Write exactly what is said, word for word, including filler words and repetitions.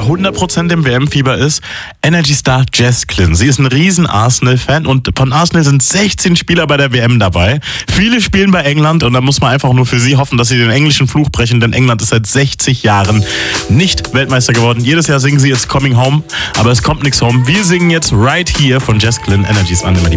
hundert Prozent im W M-Fieber ist, Energy Star Jazklyn. Sie ist ein riesen Arsenal-Fan und von Arsenal sind sechzehn Spieler bei der W M dabei. Viele spielen bei England und da muss man einfach nur für sie hoffen, dass sie den englischen Fluch brechen, denn England ist seit sechzig Jahren nicht Weltmeister geworden. Jedes Jahr singen sie It's Coming Home, aber es kommt nichts home. Wir singen jetzt Right Here von Jazklyn, Energies an, immer die